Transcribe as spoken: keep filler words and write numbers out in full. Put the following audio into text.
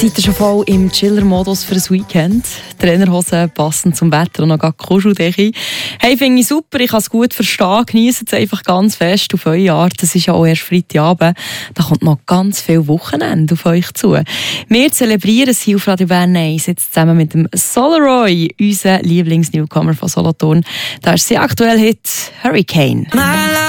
Seid ihr schon voll im Chiller-Modus für das Weekend? Trainerhosen passend zum Wetter und noch gar Kuscheldecke. Hey, finde ich super, ich kann es gut verstehen. Genießt es einfach ganz fest auf eure Art. Es ist ja auch erst Freitagabend. Da kommt noch ganz viel Wochenende auf euch zu. Wir zelebrieren es hier auf Radio Bern eins jetzt zusammen mit dem Solaroy, unser Lieblings-Newcomer von Solothurn. Da ist sein aktueller Hit Hurricane.